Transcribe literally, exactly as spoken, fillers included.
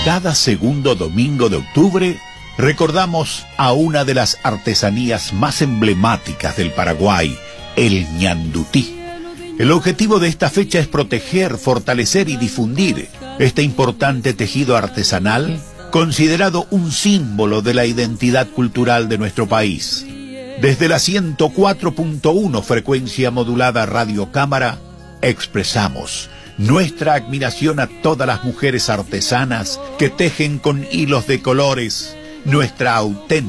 Cada segundo domingo de octubre recordamos a una de las artesanías más emblemáticas del Paraguay, el ñandutí. El objetivo de esta fecha es proteger, fortalecer y difundir este importante tejido artesanal, considerado un símbolo de la identidad cultural de nuestro país. Desde la ciento cuatro punto uno frecuencia modulada Radio Cámara, expresamos nuestra admiración a todas las mujeres artesanas que tejen con hilos de colores nuestra auténtica